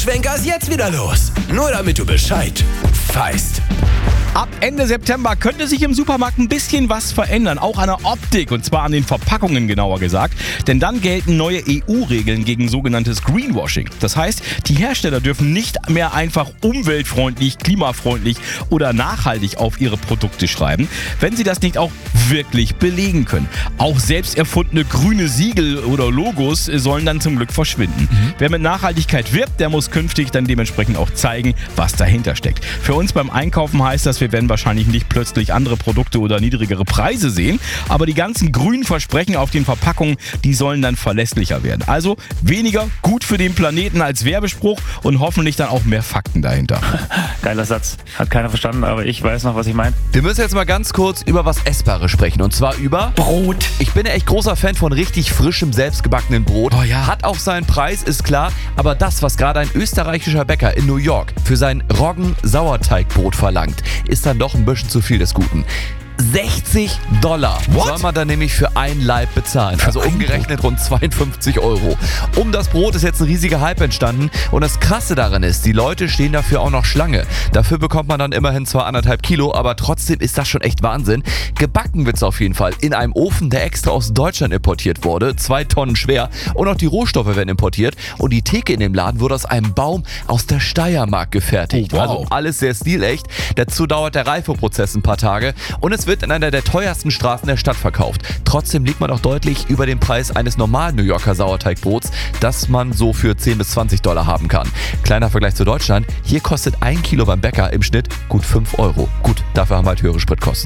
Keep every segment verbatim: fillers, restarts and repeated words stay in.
Schwenker ist jetzt wieder los. Nur damit du Bescheid weißt. Ab Ende September könnte sich im Supermarkt ein bisschen was verändern, auch an der Optik, und zwar an den Verpackungen genauer gesagt. Denn dann gelten neue E U-Regeln gegen sogenanntes Greenwashing. Das heißt, die Hersteller dürfen nicht mehr einfach umweltfreundlich, klimafreundlich oder nachhaltig auf ihre Produkte schreiben, wenn sie das nicht auch wirklich belegen können. Auch selbst erfundene grüne Siegel oder Logos sollen dann zum Glück verschwinden. Mhm. Wer mit Nachhaltigkeit wirbt, der muss künftig dann dementsprechend auch zeigen, was dahinter steckt. Für uns beim Einkaufen heißt das, wir werden wahrscheinlich nicht plötzlich andere Produkte oder niedrigere Preise sehen, aber die ganzen grünen Versprechen auf den Verpackungen, die sollen dann verlässlicher werden. Also weniger gut für den Planeten als Werbespruch und hoffentlich dann auch mehr Fakten dahinter. Geiler Satz. Hat keiner verstanden, aber ich weiß noch, was ich meine. Wir müssen jetzt mal ganz kurz über was Essbares sprechen, und zwar über Brot. Ich bin ja echt großer Fan von richtig frischem, selbstgebackenen Brot. Oh ja. Hat auch seinen Preis, ist klar, aber das, was gerade ein österreichischer Bäcker in New York für sein Roggen-Sauerteigbrot verlangt, ist dann doch ein bisschen zu viel des Guten. sechzig Dollar What? soll man dann nämlich für ein Laib bezahlen. Also umgerechnet rund zweiundfünfzig Euro. Um das Brot ist jetzt ein riesiger Hype entstanden. Und das Krasse daran ist, die Leute stehen dafür auch noch Schlange. Dafür bekommt man dann immerhin zwar anderthalb Kilo, aber trotzdem ist das schon echt Wahnsinn. Gebacken wird's auf jeden Fall in einem Ofen, der extra aus Deutschland importiert wurde. Zwei Tonnen schwer. Und auch die Rohstoffe werden importiert. Und die Theke in dem Laden wurde aus einem Baum aus der Steiermark gefertigt. Oh, wow. Also alles sehr stilecht. Dazu dauert der Reifeprozess ein paar Tage. Und es wird in einer der teuersten Straßen der Stadt verkauft. Trotzdem liegt man auch deutlich über dem Preis eines normalen New Yorker Sauerteigbrots, das man so für zehn bis zwanzig Dollar haben kann. Kleiner Vergleich zu Deutschland, hier kostet ein Kilo beim Bäcker im Schnitt gut fünf Euro. Gut, dafür haben wir halt höhere Spritkosten.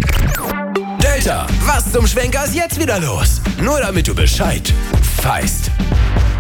Delta, was zum Schwenker ist jetzt wieder los? Nur damit du Bescheid weißt.